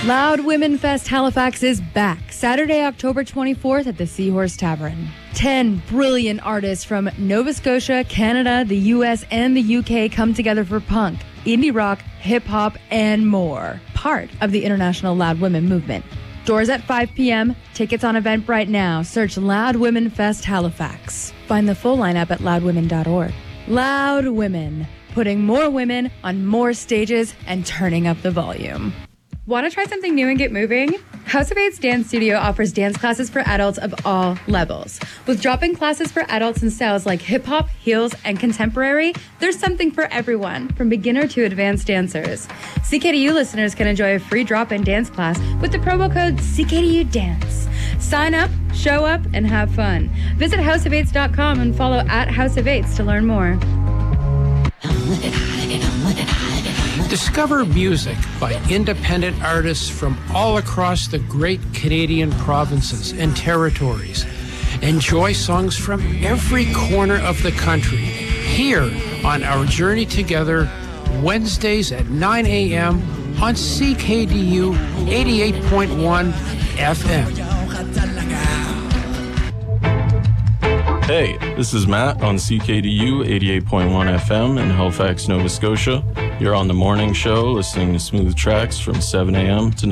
Loud Women Fest Halifax is back Saturday, October 24th at the Seahorse Tavern. 10 brilliant artists from Nova Scotia, Canada, the US, and the UK come together for punk, indie rock, hip-hop, and more. Part of the international Loud Women movement. Doors at 5 p.m. Tickets on Eventbrite now. Search Loud Women Fest Halifax. Find the full lineup at loudwomen.org. Loud Women, putting more women on more stages and turning up the volume. Want to try something new and get moving? House of Eight's Dance Studio offers dance classes for adults of all levels. With drop-in classes for adults in styles like hip-hop, heels, and contemporary, there's something for everyone, from beginner to advanced dancers. CKDU listeners can enjoy a free drop-in dance class with the promo code CKDUDANCE. Sign up, show up, and have fun. Visit houseofeights.com and follow at House of Eights to learn more. Discover music by independent artists from all across the great Canadian provinces and territories. Enjoy songs from every corner of the country here on Our Journey Together, Wednesdays at 9 a.m. on CKDU 88.1 FM. Hey, this is Matt on CKDU 88.1 FM in Halifax, Nova Scotia. You're on the morning show listening to smooth tracks from 7 a.m. to